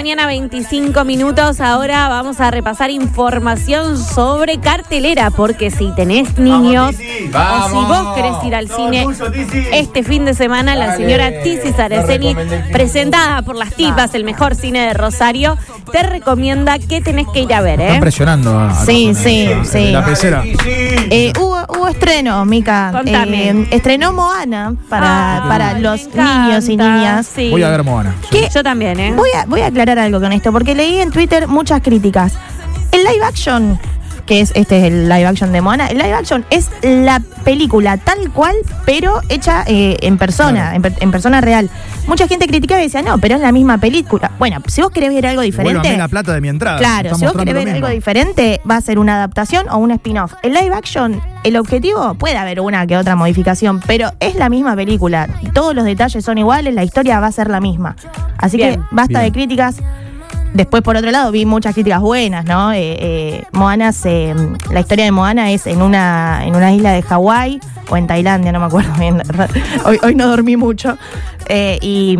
mañana, 25 minutos. Ahora vamos a repasar información sobre cartelera, porque si tenés niños o si vos querés ir al cine este fin de semana, la señora Tizi Saraceni, presentada por Las Tipas, el mejor cine de Rosario, te recomienda que tenés que ir a ver, Están presionando Sí. la pecera. Hubo estreno, Mica. Contame. Estrenó Moana para los niños y niñas. Sí. Voy a ver Moana. Yo también, Voy a aclarar algo con esto, porque leí en Twitter muchas críticas. El live action, este es el live action de Moana, el live action es la película tal cual, pero hecha en persona, en persona real. Mucha gente criticaba y decía, no, pero es la misma película. Bueno, si vos querés ver algo diferente... Vuelvame la plata de mi entrada. Claro, si vos querés ver algo diferente, va a ser una adaptación o un spin-off. El live action, el objetivo, puede haber una que otra modificación, pero es la misma película. Todos los detalles son iguales, la historia va a ser la misma. Así que basta de críticas. Después, por otro lado, vi muchas críticas buenas, ¿no? Moana la historia de Moana es en una isla de Hawái o en Tailandia, no me acuerdo bien. Hoy no dormí mucho. Y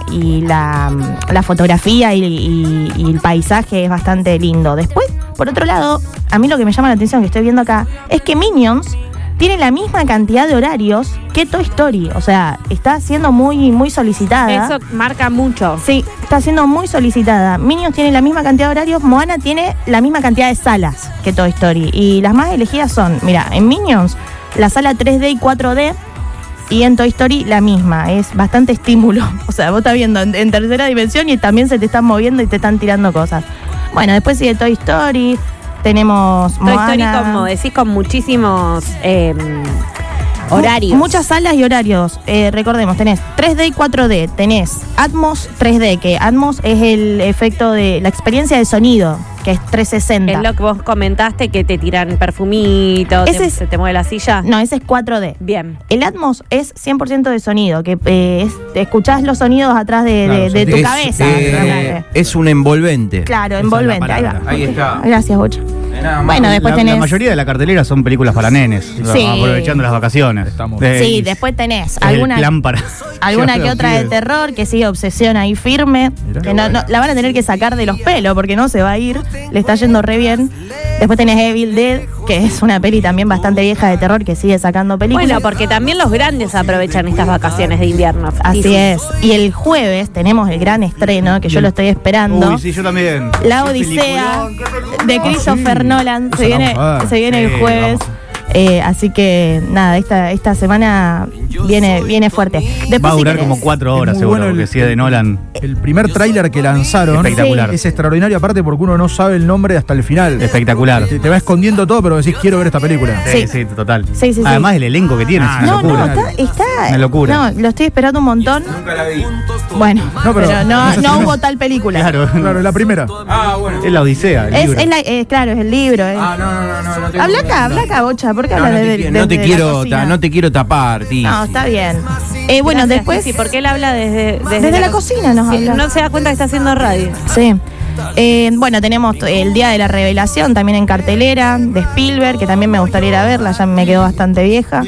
la fotografía y el paisaje es bastante lindo. Después, por otro lado, a mí lo que me llama la atención que estoy viendo acá es que Minions tiene la misma cantidad de horarios que Toy Story. O sea, está siendo muy, muy solicitada. Eso marca mucho. Sí, está siendo muy solicitada. Minions tiene la misma cantidad de horarios, Moana tiene la misma cantidad de salas que Toy Story. Y las más elegidas son, mira, en Minions, la sala 3D y 4D, y en Toy Story la misma. Es bastante estímulo. O sea, vos estás viendo en tercera dimensión y también se te están moviendo y te están tirando cosas. Bueno, después sigue Toy Story. Tenemos Toy Moana. Story, como decís, con muchísimos horarios. Muchas salas y horarios. Recordemos, tenés 3D y 4D. Tenés Atmos 3D, que Atmos es el efecto de la experiencia de sonido, que es 360. Es lo que vos comentaste, que te tiran perfumitos, se te mueve la silla. No, ese es 4D. Bien. El Atmos es 100% de sonido, que escuchás los sonidos atrás de tu cabeza. Es un envolvente. Claro, envolvente. Ahí va. Ahí está. Gracias, Bocha. Bueno, después tenés... La mayoría de la cartelera son películas para nenes, aprovechando las vacaciones. Sí, después tenés alguna que otra de terror, que sigue Obsesión ahí firme, que no, la van a tener que sacar de los pelos porque no se va a ir, le está yendo re bien. Después tenés Evil Dead, que es una peli también bastante vieja de terror, que sigue sacando películas. Bueno, porque también los grandes aprovechan estas vacaciones de invierno. Así es. Y el jueves tenemos el gran estreno, que yo lo estoy esperando. Uy, sí, yo también. La Odisea de Christopher Nolan. Se viene el jueves. Así que nada, esta semana viene fuerte. Después, va a durar como 4 horas, seguro, bueno, porque si es de Nolan. El primer tráiler que lanzaron espectacular. Es extraordinario, aparte porque uno no sabe el nombre hasta el final. Espectacular. Te va escondiendo todo, pero decís, quiero ver esta película. Sí, total. Sí. Además, el elenco que tiene es una locura. Está una locura. No, lo estoy esperando un montón. Nunca la vi. Bueno, pero no hubo tal película. Claro, es la primera. Bueno. Es la Odisea, el libro. Claro, es el libro. No. Habla acá, Bocha, ¿por qué hablas No te quiero tapar, tío. No, está bien. Bueno, Gracias, después... Sí, porque él habla desde la cocina nos habla. No se da cuenta que está haciendo radio. Sí. Bueno, tenemos el Día de la Revelación también en cartelera, de Spielberg, que también me gustaría ir a verla, ya me quedó bastante vieja.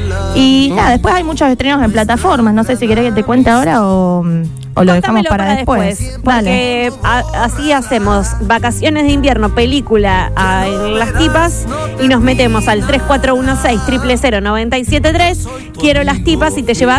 Y nada, después hay muchos estrenos en plataformas, no sé si querés que te cuente ahora o lo dejamos para después. Porque así hacemos vacaciones de invierno, película en Las Tipas, y nos metemos al 3416-000-973. Quiero Las Tipas y te llevas